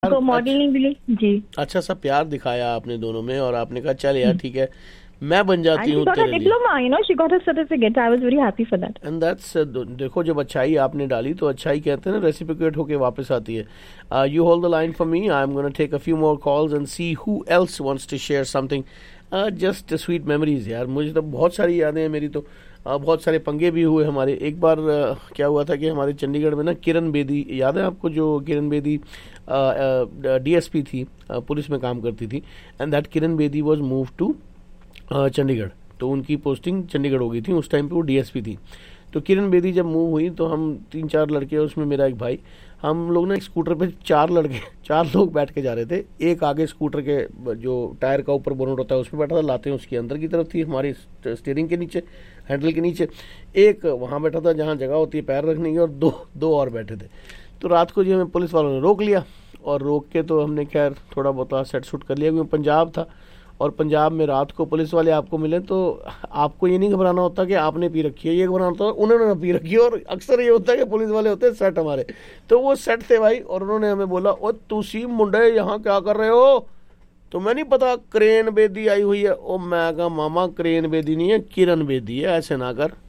को मॉडलिंग भी जी। अच्छा सा प्यार दिखाया आपने दोनों में, और आपने कहा चल यार ठीक है मैं बन जाती एंड शी हूँ गॉट अ तेरे लिए। Diploma, she got a certificate, I was very happy for that. And that's, देखो जब अच्छाई आपने डाली तो अच्छाई कहते हैं ना रेसिप्रोकेट होके वापस आती है। You hold the line for me, I am gonna take a few more calls and see who else wants to share something. Just sweet memories यार, मुझे तो बहुत सारी यादें हैं मेरी तो। बहुत सारे पंगे भी हुए हमारे। एक बार क्या हुआ था कि हमारे चंडीगढ़ में ना किरण बेदी, याद है आपको, जो किरण बेदी डीएसपी थी, पुलिस में काम करती थी। And that Kiran Bedi was move to Chandigarh. तो उनकी पोस्टिंग चंडीगढ़ हो गई थी, उस टाइम पे वो डीएसपी थी। तो किरण बेदी जब मूव हुई तो हम 3-4 लड़के, उसमें मेरा एक भाई, हम लोग ना एक स्कूटर पे 4 लड़के 4 लोग बैठ के जा रहे थे। एक आगे स्कूटर के जो टायर का ऊपर बोनट होता है उसमें बैठा था, लातें उसकी अंदर की तरफ थी हमारी स्टीयरिंग के नीचे, हैंडल के नीचे। एक वहाँ बैठा था जहाँ जगह होती है पैर रखने की, और दो दो और बैठे थे। तो रात को जी हमें पुलिस वालों ने रोक लिया, और रोक के तो हमने खैर थोड़ा बहुत सेट शूट कर लिया, क्योंकि पंजाब था। और पंजाब में रात को पुलिस वाले आपको मिले तो आपको ये नहीं घबराना होता कि आपने पी रखी है, ये घबराना होता है उन्होंने ना पी रखी है। और अक्सर ये होता है कि पुलिस वाले होते हैं सेट हमारे, तो वो सेट थे भाई, और उन्होंने हमें बोला ओ तुसी मुंडे यहाँ क्या कर रहे हो, तुम्हें नहीं पता क्रेन बेदी आई हुई है। ओ मैं कहा मामा क्रेन बेदी नहीं है, किरण बेदी है, ऐसे ना कर।